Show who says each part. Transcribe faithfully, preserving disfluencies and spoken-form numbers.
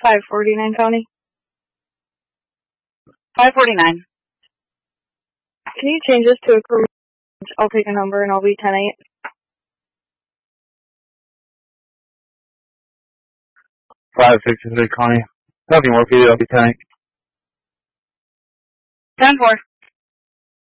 Speaker 1: five forty-nine, County. five forty-nine. Can you change this to a crew? I'll take a number and I'll be ten eight.
Speaker 2: five sixty-six, Connie. Nothing more for you, I'll be ten eight.
Speaker 1: ten four.